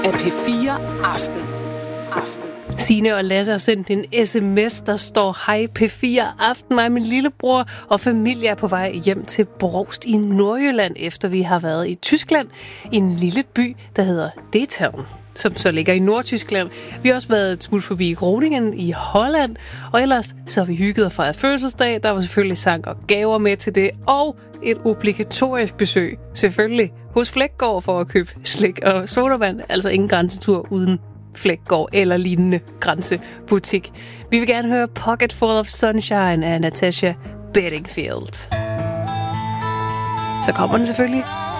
af P4 Aften. Signe og Lasse har sendt en sms, der står: Hej P4 Aften, mig og min lillebror og familie er på vej hjem til Brovst i Nordjylland, efter vi har været i Tyskland, i en lille by, der hedder Detaun, som så ligger i Nordtyskland. Vi har også været et smut forbi Groningen i Holland, og ellers så har vi hygget og fejret fødselsdag. Der var selvfølgelig sang og gaver med til det, og et obligatorisk besøg, selvfølgelig, hos Flækgaard for at købe slik og sodavand, altså ingen grænsetur uden Flækgaard eller lignende grænsebutik. Vi vil gerne høre Pocket Full of Sunshine af Natasha Bedingfield. Så kommer den selvfølgelig